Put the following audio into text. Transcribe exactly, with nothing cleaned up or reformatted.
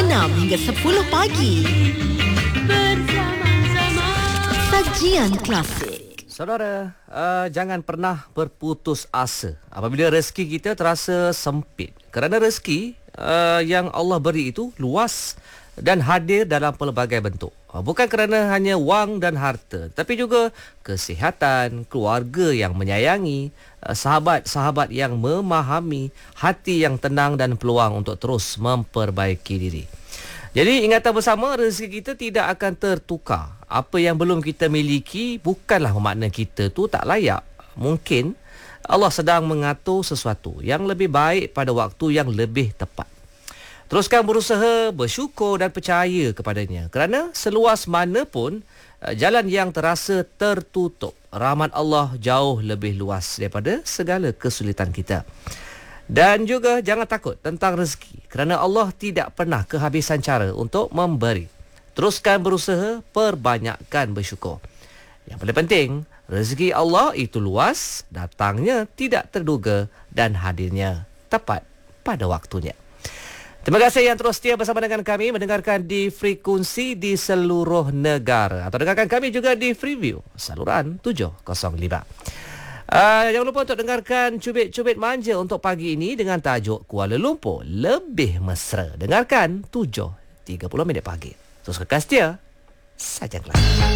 enam hingga sepuluh pagi. Bersama-sama Sajian Klasik. Saudara, uh, jangan pernah berputus asa apabila rezeki kita terasa sempit. Kerana rezeki uh, yang Allah beri itu luas dan hadir dalam pelbagai bentuk. Uh, bukan kerana hanya wang dan harta, tapi juga kesihatan, keluarga yang menyayangi, uh, sahabat-sahabat yang memahami, hati yang tenang dan peluang untuk terus memperbaiki diri. Jadi ingatan bersama, rezeki kita tidak akan tertukar. Apa yang belum kita miliki bukanlah bermakna kita tu tak layak. Mungkin Allah sedang mengatur sesuatu yang lebih baik pada waktu yang lebih tepat. Teruskan berusaha, bersyukur dan percaya kepadanya. Kerana seluas mana pun jalan yang terasa tertutup, rahmat Allah jauh lebih luas daripada segala kesulitan kita. Dan juga jangan takut tentang rezeki, kerana Allah tidak pernah kehabisan cara untuk memberi. Teruskan berusaha, perbanyakkan bersyukur. Yang paling penting, rezeki Allah itu luas, datangnya tidak terduga dan hadirnya tepat pada waktunya. Terima kasih yang terus setia bersama dengan kami, mendengarkan di frekuensi di seluruh negara, atau dengarkan kami juga di Freeview saluran tujuh kosong lima. Uh, jangan lupa untuk dengarkan Cubit-Cubit Manja untuk pagi ini dengan tajuk Kuala Lumpur Lebih Mesra. Dengarkan tujuh tiga puluh minit pagi. Terus kekal setia, Sajian Klasik.